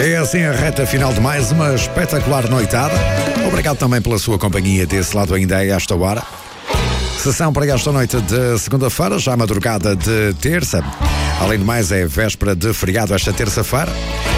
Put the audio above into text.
É assim a reta final de mais uma espetacular noitada. Obrigado também pela sua companhia desse lado ainda a esta hora. Sessão para esta noite de segunda-feira, já madrugada de terça. Além de mais, é véspera de feriado esta terça-feira.